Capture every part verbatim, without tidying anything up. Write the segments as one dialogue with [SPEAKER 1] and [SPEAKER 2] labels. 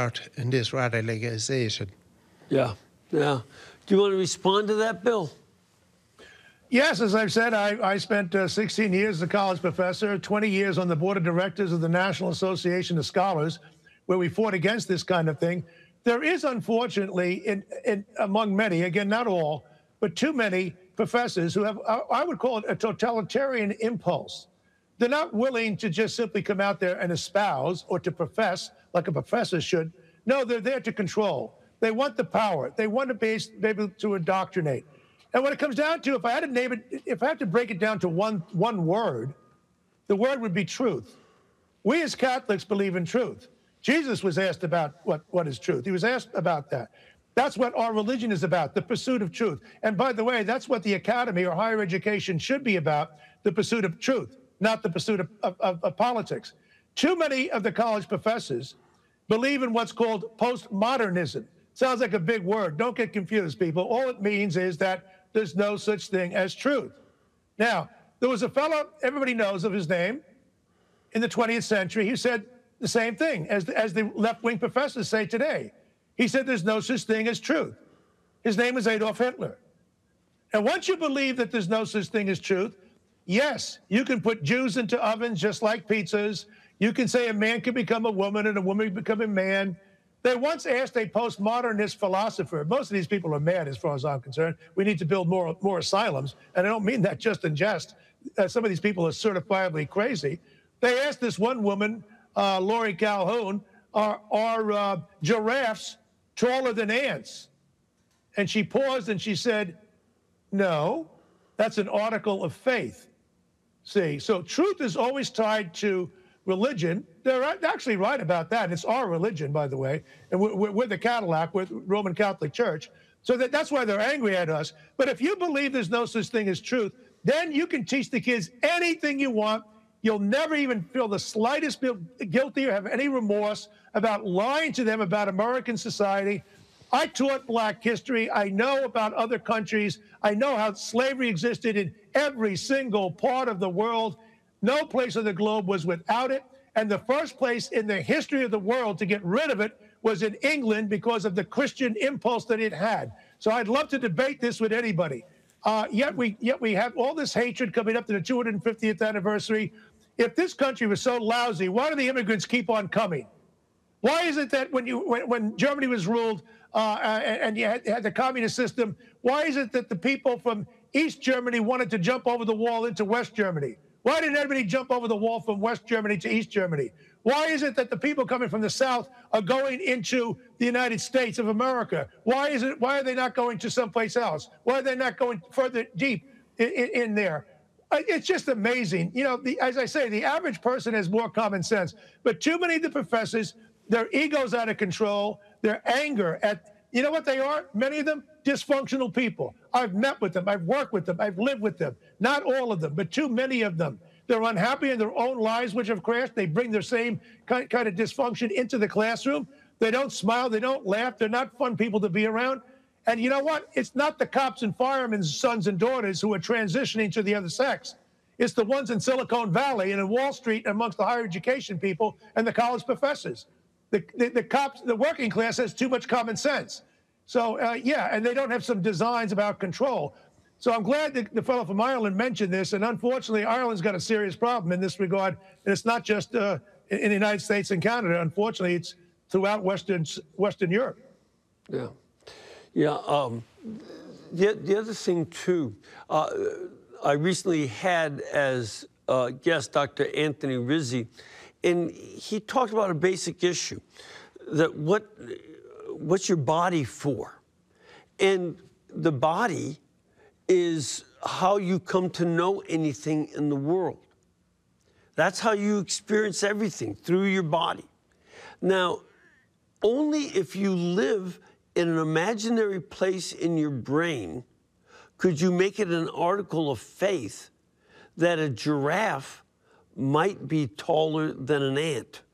[SPEAKER 1] part in this radicalization.
[SPEAKER 2] Yeah, yeah. Do you want to respond to that, Bill?
[SPEAKER 3] Yes, as I've said, I, I spent uh, sixteen years as a college professor, twenty years on the board of directors of the National Association of Scholars, where we fought against this kind of thing. There is, unfortunately, in, in, among many, again, not all, but too many professors who have, I would call it a totalitarian impulse. They're not willing to just simply come out there and espouse or to profess like a professor should. No, they're there to control. They want the power. They want to be able to indoctrinate. And when it comes down to, if I had to name it, if I had to break it down to one, one word, the word would be truth. We as Catholics believe in truth. Jesus was asked about what, what is truth. He was asked about that. That's what our religion is about, the pursuit of truth. And by the way, that's what the academy or higher education should be about, the pursuit of truth, not the pursuit of, of, of, of politics. Too many of the college professors believe in what's called postmodernism. Sounds like a big word. Don't get confused, people. All it means is that there's no such thing as truth. Now, there was a fellow, everybody knows of his name, in the twentieth century, who said the same thing as the, as the left-wing professors say today. He said there's no such thing as truth. His name is Adolf Hitler. And once you believe that there's no such thing as truth, yes, you can put Jews into ovens just like pizzas. You can say a man can become a woman and a woman can become a man. They once asked a postmodernist philosopher, most of these people are mad as far as I'm concerned, we need to build more, more asylums, and I don't mean that just in jest. Uh, some of these people are certifiably crazy. They asked this one woman, uh, Laurie Calhoun, are, are uh, giraffes taller than ants? And she paused and she said, no, that's an article of faith. See, so truth is always tied to religion. They're actually right about that. It's our religion, by the way, and we're, we're the Cadillac, we're the Roman Catholic Church. So that, that's why they're angry at us. But if you believe there's no such thing as truth, then you can teach the kids anything you want. You'll never even feel the slightest guilty or have any remorse about lying to them about American society. I taught black history. I know about other countries. I know how slavery existed in every single part of the world. No place on the globe was without it. And the first place in the history of the world to get rid of it was in England because of the Christian impulse that it had. So I'd love to debate this with anybody. Uh, yet we yet we have all this hatred coming up to the two hundred fiftieth anniversary. If this country was so lousy, why do the immigrants keep on coming? Why is it that when you when, when Germany was ruled uh, and, and you had, had the communist system, why is it that the people from East Germany wanted to jump over the wall into West Germany? Why didn't everybody jump over the wall from West Germany to East Germany? Why is it that the people coming from the South are going into the United States of America? Why is it? Why are they not going to someplace else? Why are they not going further deep in, in, in there? It's just amazing. You know, the, as I say, the average person has more common sense. But too many of the professors, their ego's out of control, their anger at, you know what they are? Many of them, dysfunctional people. I've met with them. I've worked with them. I've lived with them. Not all of them, but too many of them. They're unhappy in their own lives, which have crashed. They bring their same kind, kind of dysfunction into the classroom. They don't smile. They don't laugh. They're not fun people to be around. And you know what? It's not the cops and firemen's sons and daughters who are transitioning to the other sex. It's the ones in Silicon Valley and in Wall Street amongst the higher education people and the college professors. The, the, the cops, the working class has too much common sense. So, uh, yeah, and they don't have some designs about control. So I'm glad that the fellow from Ireland mentioned this. And unfortunately, Ireland's got a serious problem in this regard. And it's not just uh, in, in the United States and Canada. Unfortunately, it's throughout Western, Western Europe.
[SPEAKER 2] Yeah. Yeah. Um, the, the other thing, too, uh, I recently had as uh, guest Doctor Anthony Rizzi, and he talked about a basic issue, that what what's your body for? And the body is how you come to know anything in the world. That's how you experience everything, through your body. Now, only if you live in an imaginary place in your brain could you make it an article of faith that a giraffe might be taller than an ant.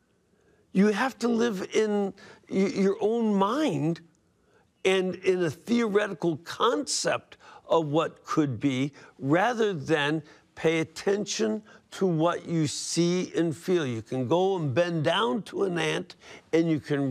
[SPEAKER 2] You have to live in your own mind and in a theoretical concept of what could be, rather than pay attention to what you see and feel. You can go and bend down to an ant, and you can